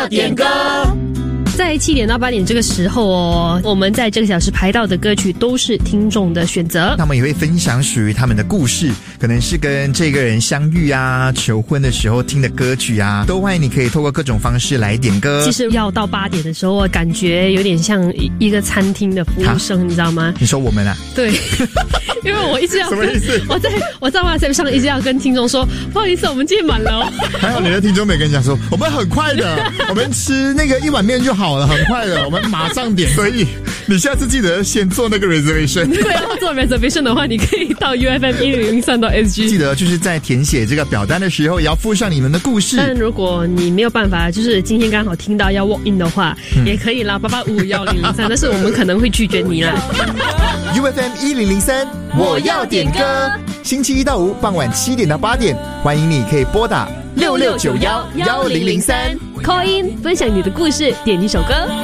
要点歌。 在7点到8点这个时候哦，我们在这个小时排到的歌曲都是听众的选择， 他们也会分享属于他们的故事，可能是跟这个人相遇啊、求婚的时候听的歌曲啊，都欢迎你可以透过各种方式来点歌。 其实要到8点的时候，感觉有点像一个餐厅的服务生，你知道吗？ 你说我们啊？ 对，因为我一直要什么意思？ 我在 WhatsApp 上一直要跟听众说，不好意思，我们今天满了哦。 还好你的听众没跟你讲说，我们很快的，我们吃那个一碗面就好了，很快的，我们马上点。所以你下次记得先做那个 reservation。 对，要做 reservation 的话，你可以到 UFM1003.SG。 记得就是在填写这个表单的时候，也要附上你们的故事。 但如果你没有办法，就是今天刚好听到要 walk in 的话，也可以啦，8851003，但是我们可能会拒绝你啦。 UFM1003，我要点歌。星期1到5傍晚7点到8点，欢迎你可以拨打66911003 call in 分享你的故事，点一首歌。